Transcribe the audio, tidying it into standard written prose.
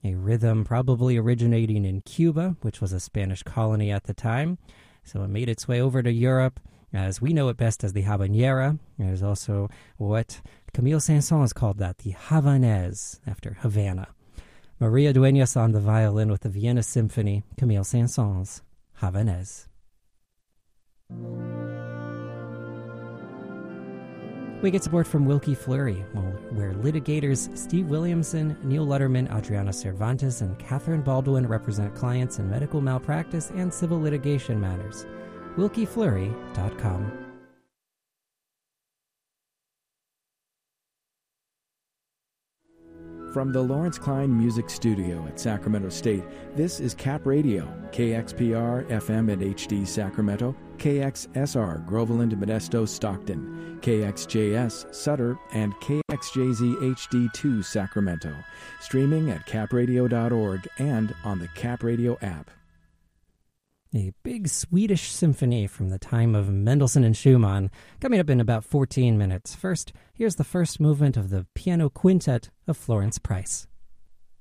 a rhythm probably originating in Cuba, which was a Spanish colony at the time. So it made its way over to Europe, as we know it best as the habanera. There's also what Camille Saint-Saëns called that, the Havanaise, after Havana. Maria Dueñas on the violin with the Vienna Symphony, Camille Saint-Saëns, Havanaise. We get support from Wilkie Fleury, where litigators Steve Williamson, Neil Lutterman, Adriana Cervantes, and Catherine Baldwin represent clients in medical malpractice and civil litigation matters. WilkieFleury.com. From the Lawrence Klein Music Studio at Sacramento State, this is Cap Radio, KXPR FM and HD Sacramento, KXSR Groveland, Modesto, Stockton, KXJS Sutter, and KXJZ HD2 Sacramento. Streaming at capradio.org and on the Cap Radio app. A big Swedish symphony from the time of Mendelssohn and Schumann, coming up in about 14 minutes. First, here's the first movement of the piano quintet of Florence Price.